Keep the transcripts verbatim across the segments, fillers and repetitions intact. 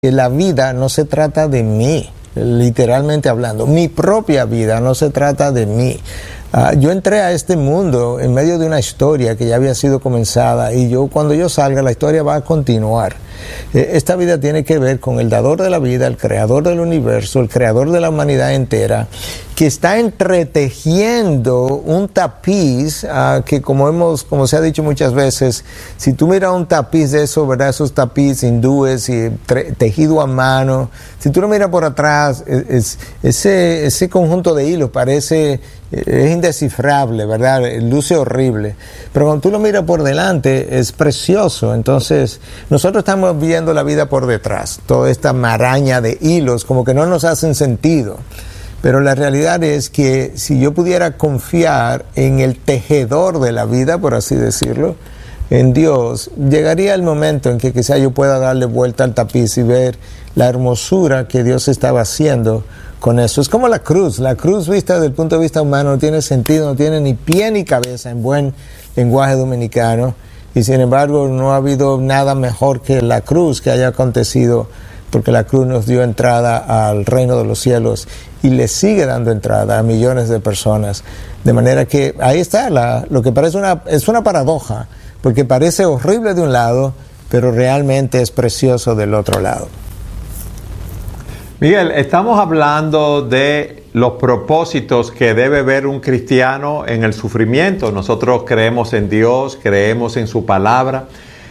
que la vida no se trata de mí, literalmente hablando. Mi propia vida no se trata de mí. Uh, yo entré a este mundo en medio de una historia que ya había sido comenzada y yo cuando yo salga la historia va a continuar. Eh, esta vida tiene que ver con el dador de la vida, el creador del universo, el creador de la humanidad entera, que está entretejiendo un tapiz uh, que como hemos, como se ha dicho muchas veces, si tú miras un tapiz de eso, ¿verdad? Esos tapiz hindúes y tejido a mano, si tú lo miras por atrás, es, es, ese, ese conjunto de hilos parece, es indescifrable, ¿verdad? Luce horrible. Pero cuando tú lo miras por delante, es precioso. Entonces, nosotros estamos viendo la vida por detrás, toda esta maraña de hilos, como que no nos hacen sentido. Pero la realidad es que si yo pudiera confiar en el tejedor de la vida, por así decirlo, en Dios, llegaría el momento en que quizá yo pueda darle vuelta al tapiz y ver la hermosura que Dios estaba haciendo con eso. Es como la cruz. La cruz vista desde el punto de vista humano no tiene sentido, no tiene ni pie ni cabeza en buen lenguaje dominicano. Y sin embargo no ha habido nada mejor que la cruz que haya acontecido, porque la cruz nos dio entrada al reino de los cielos y le sigue dando entrada a millones de personas. De manera que ahí está la, lo que parece una, es una paradoja, porque parece horrible de un lado, pero realmente es precioso del otro lado. Miguel, estamos hablando de los propósitos que debe ver un cristiano en el sufrimiento. Nosotros creemos en Dios, creemos en su palabra.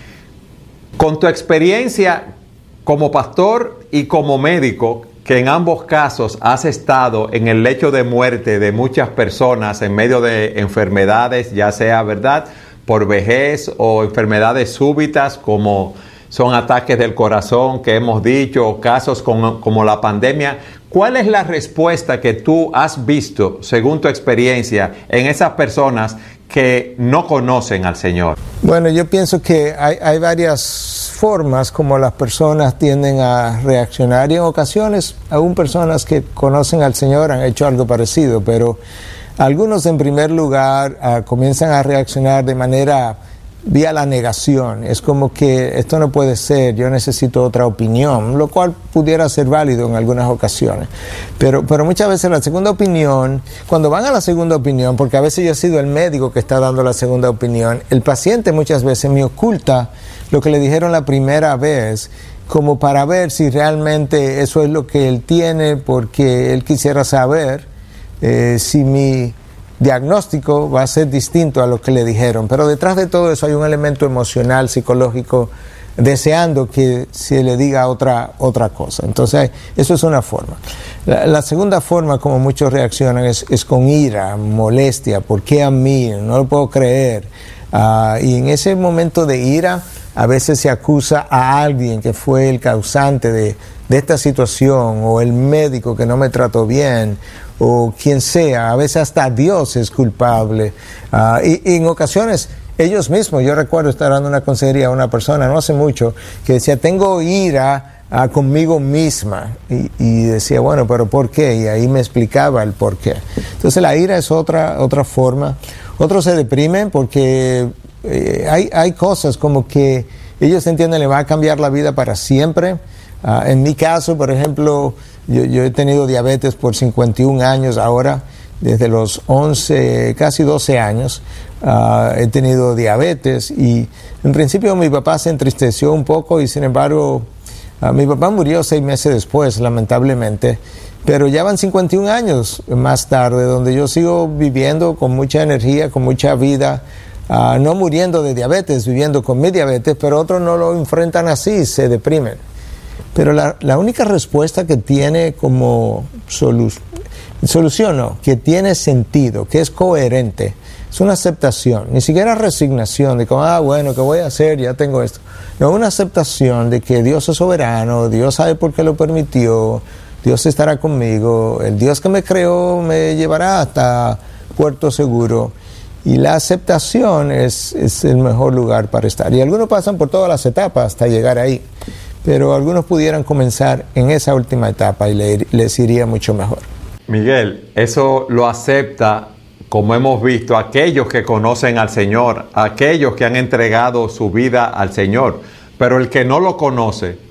Con tu experiencia como pastor y como médico, que en ambos casos has estado en el lecho de muerte de muchas personas en medio de enfermedades, ya sea, ¿verdad?, por vejez o enfermedades súbitas como son ataques del corazón que hemos dicho, o casos como, como la pandemia. ¿Cuál es la respuesta que tú has visto, según tu experiencia, en esas personas que no conocen al Señor? Bueno, yo pienso que hay, hay varias formas como las personas tienden a reaccionar, y en ocasiones aún personas que conocen al Señor han hecho algo parecido, pero algunos en primer lugar uh, comienzan a reaccionar de manera vía la negación. Es como que esto no puede ser, yo necesito otra opinión, lo cual pudiera ser válido en algunas ocasiones. Pero, pero muchas veces la segunda opinión, cuando van a la segunda opinión, porque a veces yo he sido el médico que está dando la segunda opinión, el paciente muchas veces me oculta lo que le dijeron la primera vez, como para ver si realmente eso es lo que él tiene, porque él quisiera saber eh, si mi diagnóstico va a ser distinto a lo que le dijeron. Pero detrás de todo eso hay un elemento emocional, psicológico, deseando que se le diga otra, otra cosa. Entonces, eso es una forma. La, la segunda forma, como muchos reaccionan, es, es con ira, molestia. ¿Por qué a mí? No lo puedo creer. Uh, y en ese momento de ira, a veces se acusa a alguien que fue el causante de, de esta situación, o el médico que no me trató bien, o quien sea. A veces hasta Dios es culpable. Uh, y, y en ocasiones ellos mismos, yo recuerdo estar dando una consejería a una persona no hace mucho que decía, tengo ira uh, conmigo misma, y, y decía, bueno, pero ¿por qué? Y ahí me explicaba el por qué. Entonces la ira es otra, otra forma. Otros se deprimen porque eh, hay, hay cosas como que ellos entienden le va a cambiar la vida para siempre. Uh, en mi caso, por ejemplo, yo, yo he tenido diabetes por cincuenta y un años ahora, desde los once, casi doce años, uh, he tenido diabetes, y en principio mi papá se entristeció un poco, y sin embargo, uh, mi papá murió seis meses después, lamentablemente, pero ya van cincuenta y un años más tarde, donde yo sigo viviendo con mucha energía, con mucha vida, uh, no muriendo de diabetes, viviendo con mi diabetes, pero otros no lo enfrentan así, se deprimen. Pero la, la única respuesta que tiene como solu- solución, no, que tiene sentido, que es coherente, es una aceptación, ni siquiera resignación de como, ah, bueno, ¿qué voy a hacer? Ya tengo esto. No, una aceptación de que Dios es soberano, Dios sabe por qué lo permitió, Dios estará conmigo, el Dios que me creó me llevará hasta puerto seguro. Y la aceptación es, es el mejor lugar para estar. Y algunos pasan por todas las etapas hasta llegar ahí, pero algunos pudieran comenzar en esa última etapa y le, les iría mucho mejor. Miguel, eso lo acepta, como hemos visto, aquellos que conocen al Señor, aquellos que han entregado su vida al Señor. Pero el que no lo conoce,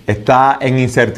está en incertidumbre.